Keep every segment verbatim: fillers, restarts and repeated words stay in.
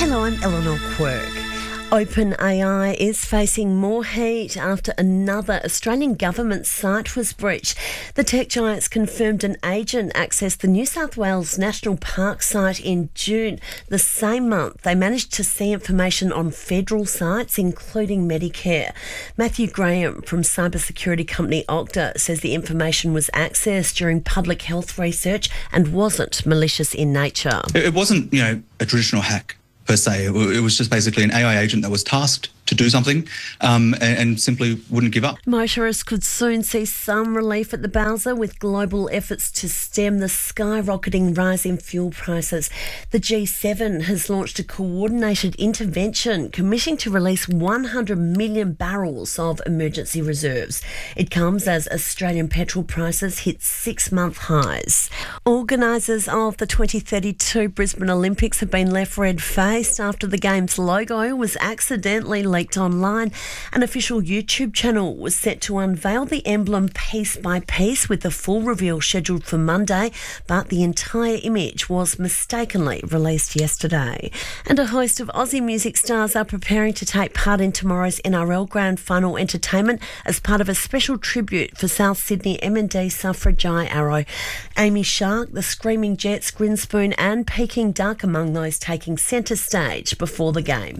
Hello, I'm Eleanor Quirk. OpenAI is facing more heat after another Australian government site was breached. The tech giants confirmed an agent accessed the New South Wales National Park site in June. The same month, they managed to see information on federal sites, including Medicare. Matthew Graham from cybersecurity company Okta says the information was accessed during public health research and wasn't malicious in nature. It wasn't, you know, a traditional hack per se. It was just basically an A I agent that was tasked to do something um, and, and simply wouldn't give up. Motorists could soon see some relief at the Bowser with global efforts to stem the skyrocketing rise in fuel prices. The G seven has launched a coordinated intervention committing to release one hundred million barrels of emergency reserves. It comes as Australian petrol prices hit six-month highs. Organisers of the twenty thirty-two Brisbane Olympics have been left red-faced after the game's logo was accidentally leaked online. An official YouTube channel was set to unveil the emblem piece by piece with the full reveal scheduled for Monday, but the entire image was mistakenly released yesterday. And a host of Aussie music stars are preparing to take part in tomorrow's N R L Grand Final entertainment as part of a special tribute for South Sydney M and D suffrage Jai Arrow. Amy Shark, the Screaming Jets, Grinspoon and Peking Duck among those taking centre stage before the game.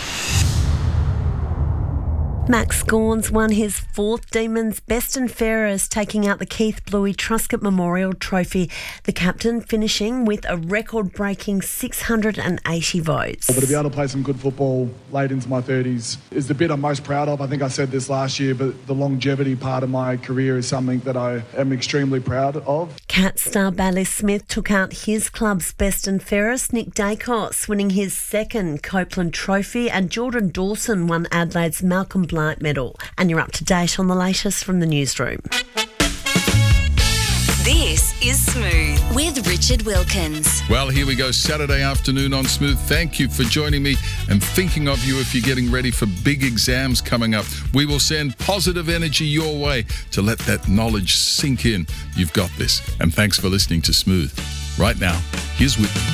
Max Gawn's won his fourth Demons Best and Fairest, taking out the Keith Bluey Truscott Memorial Trophy. The captain finishing with a record-breaking six hundred eighty votes. But to be able to play some good football late into my thirties is the bit I'm most proud of. I think I said this last year, but the longevity part of my career is something that I am extremely proud of. Cat star Bailey Smith took out his club's Best and Fairest. Nick Dacos winning his second Copeland Trophy, and Jordan Dawson won Adelaide's Malcolm Blunt medal. And you're up to date on the latest from the newsroom. This is Smooth with Richard Wilkins. Well, here we go, Saturday afternoon on Smooth. Thank you for joining me and thinking of you if you're getting ready for big exams coming up. We will send positive energy your way to let that knowledge sink in. You've got this. And thanks for listening to Smooth. Right now, here's Whitney.